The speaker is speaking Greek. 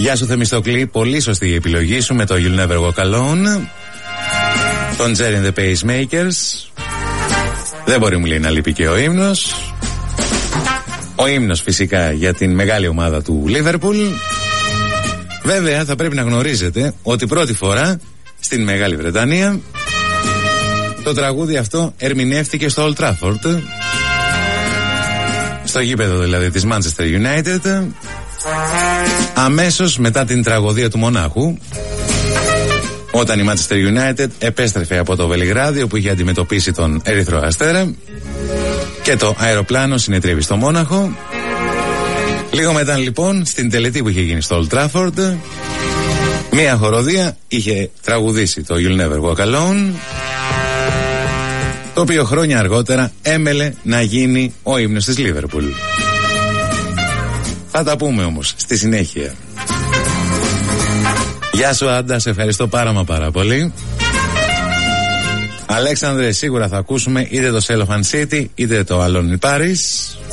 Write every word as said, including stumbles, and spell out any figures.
Γεια σου Θεμιστοκλή, πολύ σωστή η επιλογή σου με το You'll Never Walk Alone, τον Jerry and the Pacemakers. Δεν μπορεί, μου λέει, να λείπει και ο ύμνος. Ο ύμνος φυσικά για την μεγάλη ομάδα του Λίβερπουλ. Βέβαια θα πρέπει να γνωρίζετε ότι πρώτη φορά στην Μεγάλη Βρετανία το τραγούδι αυτό ερμηνεύτηκε στο Old Trafford, στο γήπεδο δηλαδή της Manchester United, αμέσως μετά την τραγωδία του Μονάχου, όταν η Manchester United επέστρεφε από το Βελιγράδι, όπου είχε αντιμετωπίσει τον Ερυθρό Αστέρα, και το αεροπλάνο συνετρίβει στο Μόναχο. Λίγο μετά λοιπόν, στην τελετή που είχε γίνει στο Old Trafford, μία χοροδία είχε τραγουδήσει το You'll Never Walk Alone, το οποίο χρόνια αργότερα έμελε να γίνει ο ύμνος της Λίβερπουλ. Θα τα πούμε όμως στη συνέχεια. Γεια σου Άντα, σε ευχαριστώ πάρα μα πάρα πολύ. Αλέξανδρε, σίγουρα θα ακούσουμε είτε το Cellophane City είτε το Alone in Paris.